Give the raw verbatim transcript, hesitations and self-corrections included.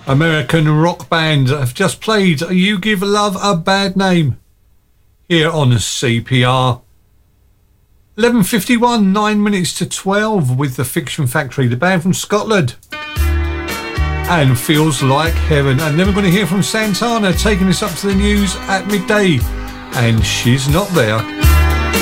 American rock band have just played You Give Love a Bad Name here on C P R. eleven fifty-one, nine minutes to twelve with the Fiction Factory, the band from Scotland, and Feels Like Heaven. And then we're going to hear from Santana taking us up to the news at midday, and She's Not There.